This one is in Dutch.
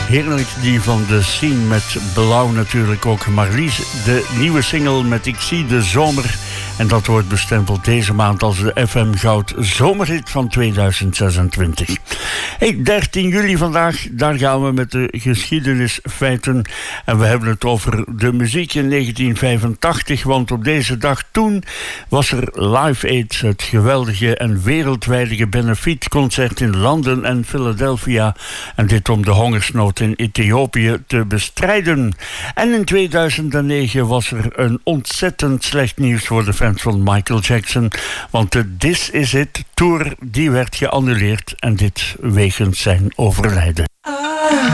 Heerlijk, die van de Scene met Blauw natuurlijk ook. Marlies, de nieuwe single met Ik zie de zomer. En dat wordt bestempeld deze maand als de FM Goud Zomerhit van 2026. Hey, 13 juli vandaag, daar gaan we met de geschiedenisfeiten. En we hebben het over de muziek in 1985. Want op deze dag toen was er Live Aid, het geweldige en wereldwijde benefietconcert in Londen en Philadelphia. En dit om de hongersnood in Ethiopië te bestrijden. En in 2009 was er een ontzettend slecht nieuws voor de fans van Michael Jackson. Want de This Is It Tour die werd geannuleerd. En dit wegens zijn overlijden.